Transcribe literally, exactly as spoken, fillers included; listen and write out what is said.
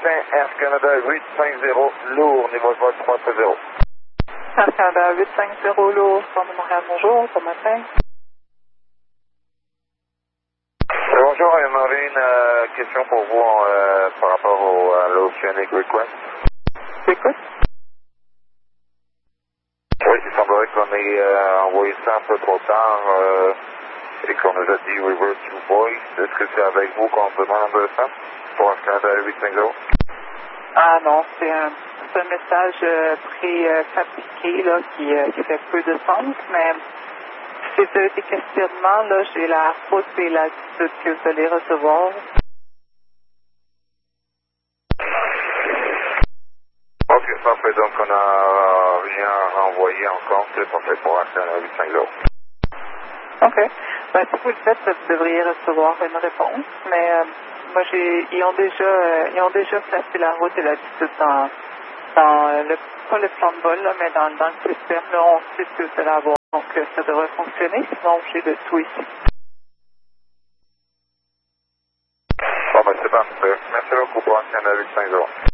matin, Air Canada huit cinq zéro, lourd, niveau de vol trois trois zéro. Air Canada huit cinq zéro, lourd, sur Montréal, bonjour, bon matin. Bonjour, on aurait une euh, question pour vous euh, par rapport au, à l'Oceanic Request. J'écoute. Oui, il semblerait qu'on ait euh, envoyé ça un peu trop tard euh, et qu'on nous a dit reverse to voice. Est-ce que c'est avec vous qu'on demande ça pour Air Canada huit cinq zéro? Ah non, c'est un, c'est un message euh, pré-fabriqué là, qui, euh, qui fait peu de sens, mais si vous avez des questionnements, là, j'ai la route et l'altitude que vous allez recevoir. Ok, parfait. Donc, on n'a rien renvoyé encore. C'est parfait pour Air Canada huit cinq zéro. OK. Ben, si vous le faites, vous devriez recevoir une réponse, mais euh, moi, j'ai, ils ont déjà, euh, ils ont déjà placé la route et l'altitude dans, dans euh, le, pas le plan de vol, là, mais dans, dans le système, là, on sait ce que vous allez avoir. Donc, euh, ça devrait fonctionner, sinon j'ai le tout ici. Bon, ben, c'est parfait. Merci beaucoup pour Air Canada huit cinq zéro.